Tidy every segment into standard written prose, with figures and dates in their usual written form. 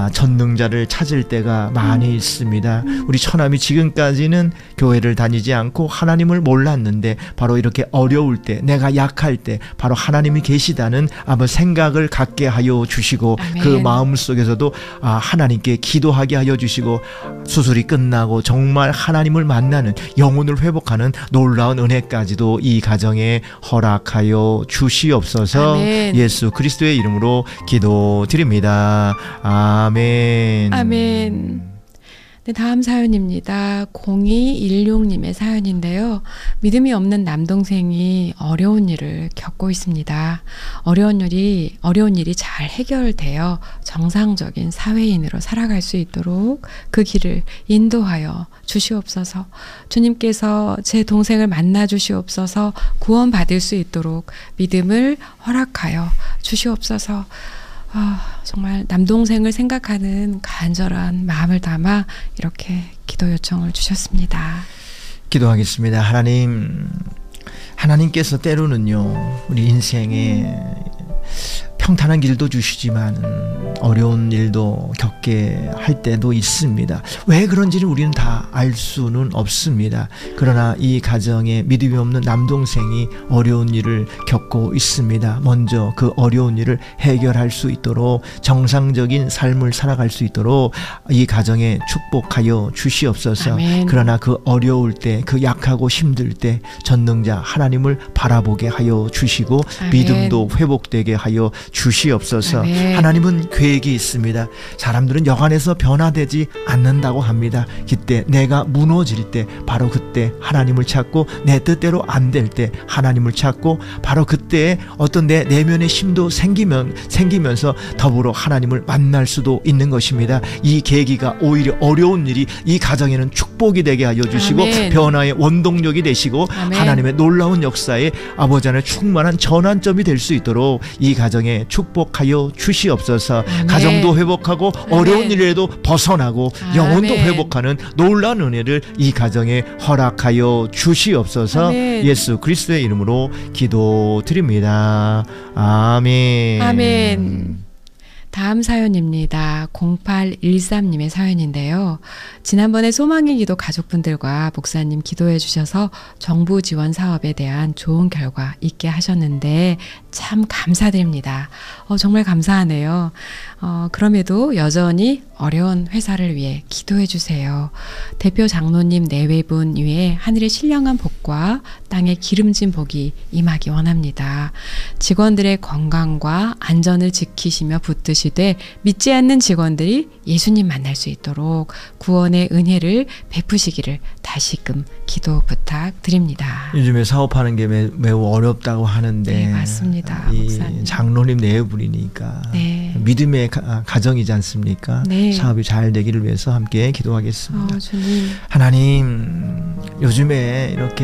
전능자를 찾을 때가 많이 있습니다. 우리 처남이 지금까지는 교회를 다니지 않고 하나님을 몰랐는데 바로 이렇게 어려울 때, 내가 약할 때 바로 하나님이 계시다는 아마 생각을 갖게 하여 주시고, 아멘. 그 마음 속에서도 하나님께 기도하게 하여 주시고, 수술이 끝나고 정말 하나님을 만나는, 영혼을 회복하는 놀라운 은혜까지도 이 가정에 허락하여 주시옵소서. 아멘. 예수 그리스도의 이름으로 기도드립니다. 아멘. 아멘. 네, 다음 사연입니다. 0216님의 사연인데요. 믿음이 없는 남동생이 어려운 일을 겪고 있습니다. 어려운 일이 잘 해결되어 정상적인 사회인으로 살아갈 수 있도록 그 길을 인도하여 주시옵소서. 주님께서 제 동생을 만나 주시옵소서. 구원받을 수 있도록 믿음을 허락하여 주시옵소서. 정말 남동생을 생각하는 간절한 마음을 담아 이렇게 기도 요청을 주셨습니다. 기도하겠습니다. 하나님께서 때로는요, 우리 인생에 평탄한 길도 주시지만 어려운 일도 겪게 할 때도 있습니다. 왜 그런지는 우리는 다 알 수는 없습니다. 그러나 이 가정에 믿음이 없는 남동생이 어려운 일을 겪고 있습니다. 먼저 그 어려운 일을 해결할 수 있도록, 정상적인 삶을 살아갈 수 있도록 이 가정에 축복하여 주시옵소서. 아멘. 그러나 그 어려울 때, 그 약하고 힘들 때 전능자 하나님을 바라보게 하여 주시고, 아멘. 믿음도 회복되게 하여 주시옵소서. 아멘. 하나님은 계획이 있습니다. 사람들은 여간해서 변화되지 않는다고 합니다. 그때 내가 무너질 때, 바로 그때 하나님을 찾고, 내 뜻대로 안 될 때 하나님을 찾고, 바로 그때 어떤 내 내면의 힘도 생기면서 더불어 하나님을 만날 수도 있는 것입니다. 이 계기가 오히려 어려운 일이 이 가정에는 축복이 되게 하여 주시고, 아멘. 변화의 원동력이 되시고, 아멘. 하나님의 놀라운 역사에 아버지 안에 충만한 전환점이 될 수 있도록 이 가정에 축복하여 주시옵소서. 아멘. 가정도 회복하고, 어려운 일에도 벗어나고, 영혼도 아멘. 회복하는 놀라운 은혜를 이 가정에 허락하여 주시옵소서. 아멘. 예수 그리스도의 이름으로 기도드립니다. 아멘. 아멘. 다음 사연입니다. 0813님의 사연인데요. 지난번에 소망의 기도 가족분들과 목사님 기도해 주셔서 정부 지원 사업에 대한 좋은 결과 있게 하셨는데 참 감사드립니다. 정말 감사하네요. 그럼에도 여전히 어려운 회사를 위해 기도해 주세요. 대표 장로님 내외분 위에 하늘의 신령한 복과 땅의 기름진 복이 임하기 원합니다. 직원들의 건강과 안전을 지키시며 붙드시되 믿지 않는 직원들이 예수님 만날 수 있도록 구원의 은혜를 베푸시기를 다시금 기도 부탁드립니다. 요즘에 사업하는 게 매우 어렵다고 하는데, 네, 맞습니다. 이 목사님. 장로님 내외분이니까 네. 믿음의 가정이지 않습니까? 네. 사업이 잘 되기를 위해서 함께 기도하겠습니다. 주님. 하나님, 요즘에 이렇게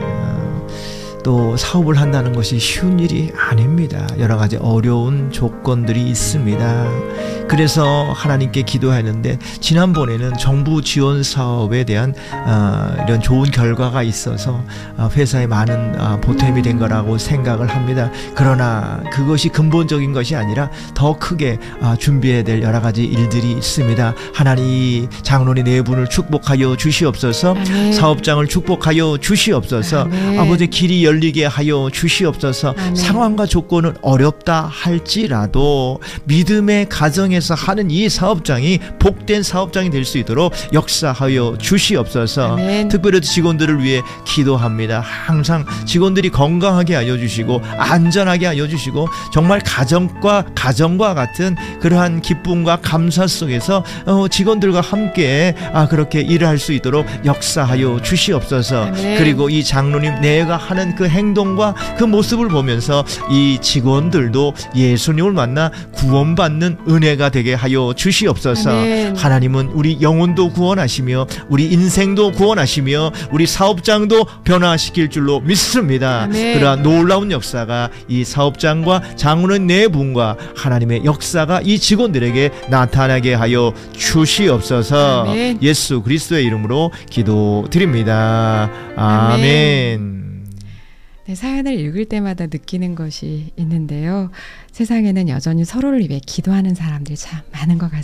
또 사업을 한다는 것이 쉬운 일이 아닙니다. 여러 가지 어려운 조건들이 있습니다. 그래서 하나님께 기도하는데, 지난번에는 정부 지원 사업에 대한 이런 좋은 결과가 있어서 회사에 많은 보탬이 된 거라고 생각을 합니다. 그러나 그것이 근본적인 것이 아니라 더 크게 준비해야 될 여러 가지 일들이 있습니다. 하나님, 장로님 네 분을 축복하여 주시옵소서. 아멘. 사업장을 축복하여 주시옵소서. 아멘. 아버지, 길이 열리게 하여 주시옵소서. 아멘. 상황과 조건은 어렵다 할지라도 믿음의 가정에서 하는 이 사업장이 복된 사업장이 될 수 있도록 역사하여 주시옵소서. 아멘. 특별히 직원들을 위해 기도합니다. 항상 직원들이 건강하게 하여 주시고, 안전하게 하여 주시고, 정말 가정과 같은 그러한 기쁨과 감사 속에서 직원들과 함께 그렇게 일을 할 수 있도록 역사하여 주시옵소서. 아멘. 그리고 이 장로님 내가 하는 그 행동과 그 모습을 보면서 이 직원들도 예수님을 만나 구원받는 은혜가 되게 하여 주시옵소서. 아멘. 하나님은 우리 영혼도 구원하시며, 우리 인생도 구원하시며, 우리 사업장도 변화시킬 줄로 믿습니다. 아멘. 그러한 놀라운 역사가 이 사업장과 장로님 네 분과 하나님의 역사가 이 직원들에게 나타나게 하여 주시옵소서. 아멘. 예수 그리스도의 이름으로 기도드립니다. 아멘. 아멘. 네, 사연을 읽을 때마다 느끼는 것이 있는데요. 세상에는 여전히 서로를 위해 기도하는 사람들이 참 많은 것 같습니다.